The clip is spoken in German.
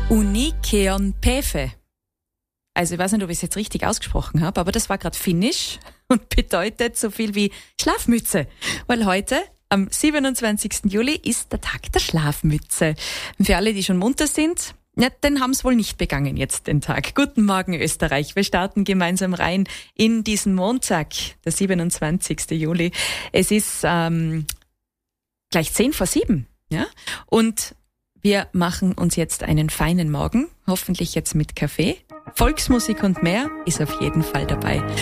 Unikeon Pefe. Also ich weiß nicht, ob ich es jetzt richtig ausgesprochen habe, aber das war gerade Finnisch und bedeutet so viel wie Schlafmütze. Weil heute, am 27. Juli, ist der Tag der Schlafmütze. Und für alle, die schon munter sind, ja, den haben es wohl nicht begangen jetzt, den Tag. Guten Morgen, Österreich. Wir starten gemeinsam rein in diesen Montag, der 27. Juli. Es ist gleich 6:50, ja? Und wir machen uns jetzt einen feinen Morgen, hoffentlich jetzt mit Kaffee. Volksmusik und mehr ist auf jeden Fall dabei.